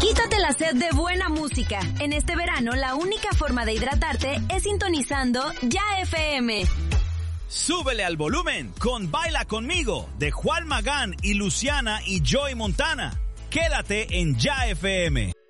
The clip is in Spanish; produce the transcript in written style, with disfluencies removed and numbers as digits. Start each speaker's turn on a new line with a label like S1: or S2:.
S1: Quítate la sed de buena música. En este verano, la única forma de hidratarte es sintonizando Ya FM.
S2: Súbele al volumen con Baila Conmigo de Juan Magán y Luciana y Joey Montana. Quédate en Ya FM.